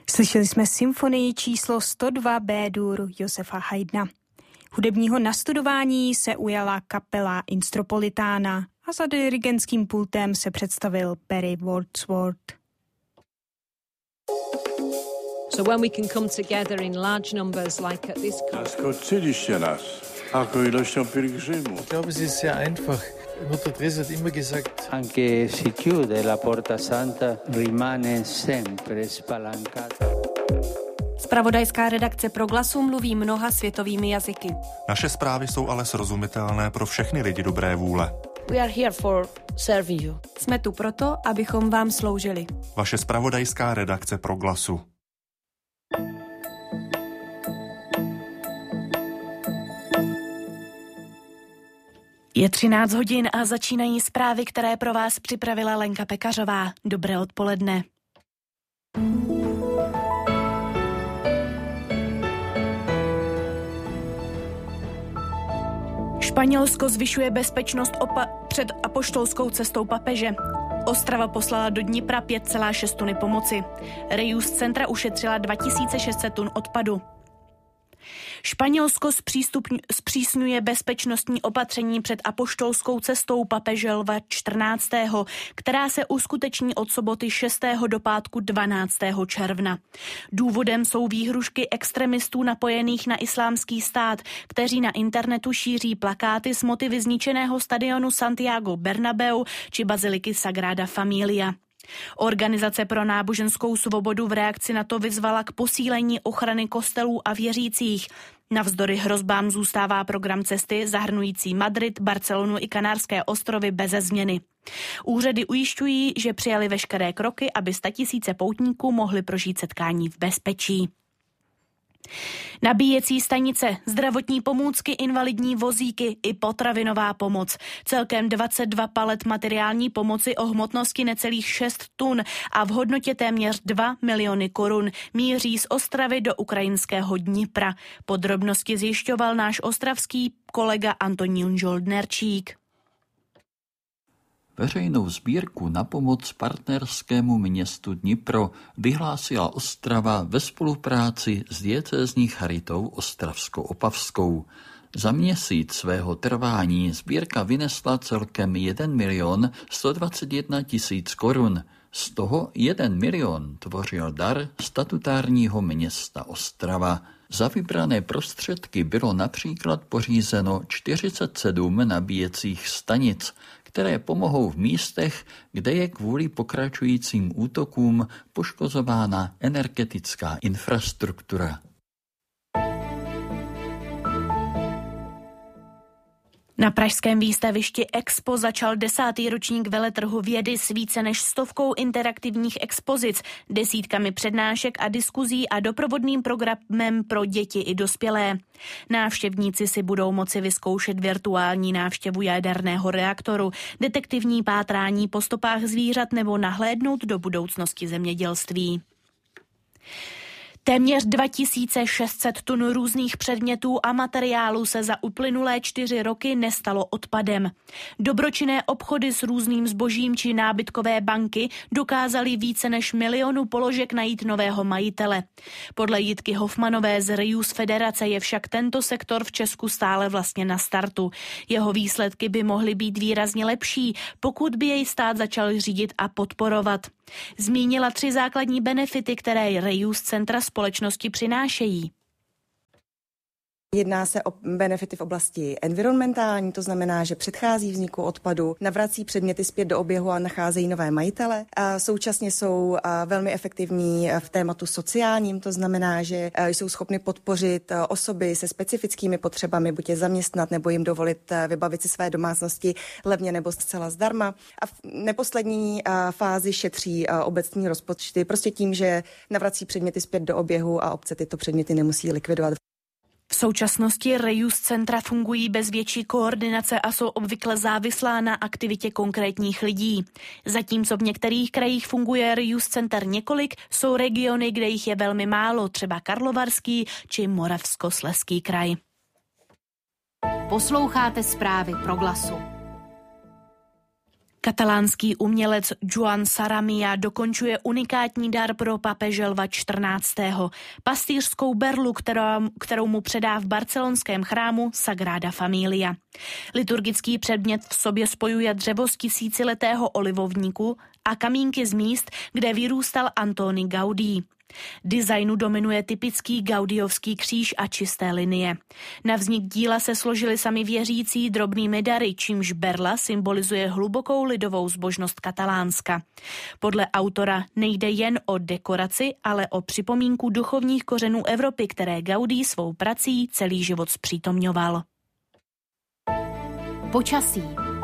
Slyšeli jsme symfonii číslo 102 B-dur Josefa Haydna. Hudebního nastudování se ujala kapela Instropolitana a za dirigentským pultem se představil Barry Wordsworth. So when we can come together in large numbers like at this Ich glaube, es ist sehr einfach. Mutter Teresa hat immer gesagt, anche si chiude la porta santa, rimane sempre spalancata. Zpravodajská redakce Proglasu mluví mnoha světovými jazyky. Naše zprávy jsou ale srozumitelné pro všechny lidi dobré vůle. We are here for serving you. Jsme tu proto, abychom vám sloužili. Vaše zpravodajská redakce Proglasu. Je 13 hodin a začínají zprávy, které pro vás připravila Lenka Pekařová. Dobré odpoledne. Španělsko zvyšuje bezpečnost před apoštolskou cestou papeže. Ostrava poslala do Dnipra 5,6 tuny pomoci. Reuse centra ušetřila 2600 tun odpadu. Španělsko zpřísňuje bezpečnostní opatření před apoštolskou cestou papeže Lva 14., která se uskuteční od soboty 6. do pátku 12. června. Důvodem jsou výhrušky extremistů napojených na Islámský stát, kteří na internetu šíří plakáty s motivy zničeného stadionu Santiago Bernabéu či baziliky Sagrada Familia. Organizace pro náboženskou svobodu v reakci na to vyzvala k posílení ochrany kostelů a věřících. Navzdory hrozbám zůstává program cesty zahrnující Madrid, Barcelonu i Kanárské ostrovy beze změny. Úřady ujišťují, že přijali veškeré kroky, aby 100 000 poutníků mohli prožít setkání v bezpečí. Nabíjecí stanice, zdravotní pomůcky, invalidní vozíky i potravinová pomoc. Celkem 22 palet materiální pomoci o hmotnosti necelých 6 tun a v hodnotě téměř 2 miliony korun míří z Ostravy do ukrajinského Dnipra. Podrobnosti zjišťoval náš ostravský kolega Antonín Žoldnerčík. Veřejnou sbírku na pomoc partnerskému městu Dnipro vyhlásila Ostrava ve spolupráci s diecézní charitou Ostravsko-Opavskou. Za měsíc svého trvání sbírka vynesla celkem 1 121 000 korun. Z toho 1 milion tvořil dar statutárního města Ostrava. Za vybrané prostředky bylo například pořízeno 47 nabíjecích stanic, které pomohou v místech, kde je kvůli pokračujícím útokům poškozována energetická infrastruktura. Na pražském výstavišti Expo začal 10. ročník veletrhu vědy s více než 100 interaktivních expozic, desítkami přednášek a diskuzí a doprovodným programem pro děti i dospělé. Návštěvníci si budou moci vyzkoušet virtuální návštěvu jaderného reaktoru, detektivní pátrání po stopách zvířat nebo nahlédnout do budoucnosti zemědělství. Téměř 2600 tun různých předmětů a materiálů se za uplynulé 4 roky nestalo odpadem. Dobročinné obchody s různým zbožím či nábytkové banky dokázaly více než 1 milionu položek najít nového majitele. Podle Jitky Hofmanové z Reuse Federace je však tento sektor v Česku stále vlastně na startu. Jeho výsledky by mohly být výrazně lepší, pokud by jej stát začal řídit a podporovat. Zmínila 3 základní benefity, které Reuse centra společnosti přinášejí. Jedná se o benefity v oblasti environmentální, to znamená, že předchází vzniku odpadu, navrací předměty zpět do oběhu a nacházejí nové majitele. A současně jsou velmi efektivní v tématu sociálním, to znamená, že jsou schopny podpořit osoby se specifickými potřebami, buď je zaměstnat nebo jim dovolit vybavit si své domácnosti levně nebo zcela zdarma. A v neposlední fázi šetří obecní rozpočty prostě tím, že navrací předměty zpět do oběhu a obce tyto předměty nemusí likvidovat. V současnosti Reuse centra fungují bez větší koordinace a jsou obvykle závislá na aktivitě konkrétních lidí. Zatímco v některých krajích funguje Reuse center několik, jsou regiony, kde jich je velmi málo, třeba Karlovarský či Moravskoslezský kraj. Posloucháte zprávy Proglasu. Katalánský umělec Joan Saramia dokončuje unikátní dar pro papeže Lva 14. pastýřskou berlu, kterou mu předá v barcelonském chrámu Sagrada Familia. Liturgický předmět v sobě spojuje dřevo z tisíciletého olivovníku a kamínky z míst, kde vyrůstal Antoni Gaudí. Designu dominuje typický gaudiovský kříž a čisté linie. Na vznik díla se složili sami věřící drobnými dary, čímž berla symbolizuje hlubokou lidovou zbožnost Katalánska. Podle autora nejde jen o dekoraci, ale o připomínku duchovních kořenů Evropy, které Gaudí svou prací celý život zpřítomňoval. Počasí.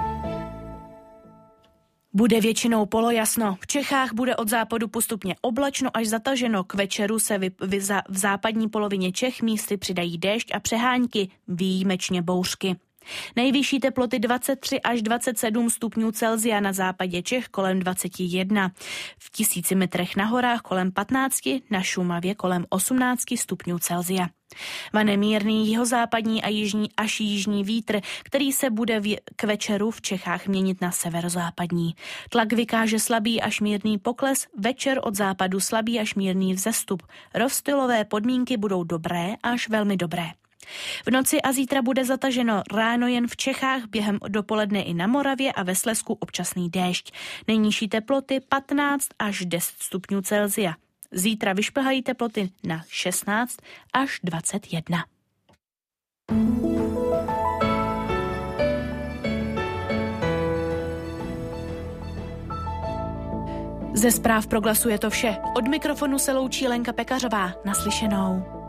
Bude většinou polojasno. V Čechách bude od západu postupně oblačno až zataženo. K večeru se v západní polovině Čech místy přidají déšť a přehánky, výjimečně bouřky. Nejvyšší teploty 23 až 27 stupňů Celsia, na západě Čech kolem 21. V 1000 metrech na horách kolem 15, na Šumavě kolem 18 stupňů Celsia. Vane mírný jihozápadní a jižní až jižní vítr, který se bude k večeru v Čechách měnit na severozápadní. Tlak vykáže slabý až mírný pokles, večer od západu slabý až mírný vzestup. Rozptylové podmínky budou dobré až velmi dobré. V noci a zítra bude zataženo, ráno jen v Čechách, během dopoledne i na Moravě a ve Slezsku občasný déšť. Nejnižší teploty 15 až 10 stupňů Celsia. Zítra vyšplhají teploty na 16 až 21. Ze zpráv Proglasu je to vše. Od mikrofonu se loučí Lenka Pekařová. Naslyšenou.